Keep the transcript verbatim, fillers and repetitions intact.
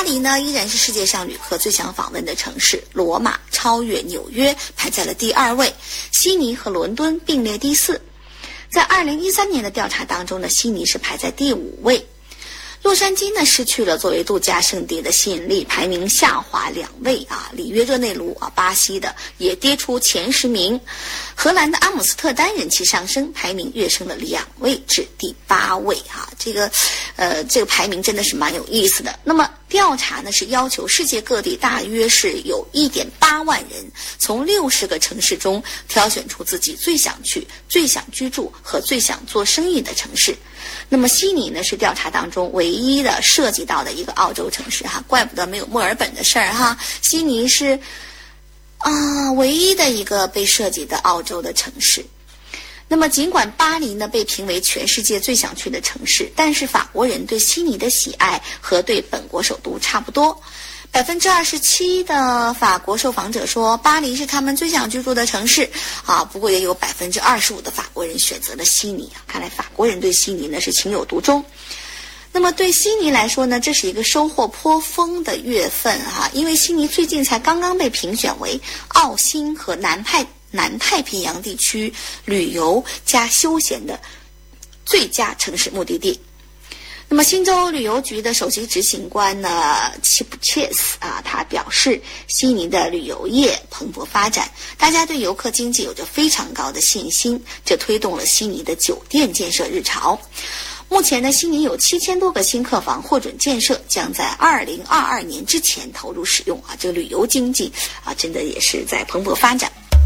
黎呢依然是世界上旅客最想访问的城市，罗马超越纽约，排在了第二位，悉尼和伦敦并列第四。在二零一三年的调查当中呢，悉尼是排在第五位。洛杉矶呢失去了作为度假胜地的吸引力，排名下滑两位啊。里约热内卢啊，巴西的也跌出前十名。荷兰的阿姆斯特丹人气上升，排名跃升了两位至第八位啊。这个，呃，这个排名真的是蛮有意思的。那么调查呢是要求世界各地大约是有 一点八万人，从六十个城市中挑选出自己最想去、最想居住和最想做生意的城市。那么悉尼呢是调查当中唯一的涉及到的一个澳洲城市哈，怪不得没有墨尔本的事儿哈。悉尼是啊唯一的一个被涉及的澳洲的城市。那么尽管巴黎呢被评为全世界最想去的城市，但是法国人对悉尼的喜爱和对本国首都差不多。百分之二十七的法国受访者说巴黎是他们最想居住的城市啊，不过也有百分之二十五的法国人选择了悉尼啊，看来法国人对悉尼呢是情有独钟。那么对悉尼来说呢，这是一个收获颇丰的月份哈、啊，因为悉尼最近才刚刚被评选为澳新和南派南太平洋地区旅游加休闲的最佳城市目的地。那么新州旅游局的首席执行官呢齐普切斯啊，他表示悉尼的旅游业蓬勃发展，大家对游客经济有着非常高的信心，这推动了悉尼的酒店建设日潮。目前呢，悉尼有七千多个新客房获准建设，将在二零二二年之前投入使用啊。这个旅游经济啊，真的也是在蓬勃发展。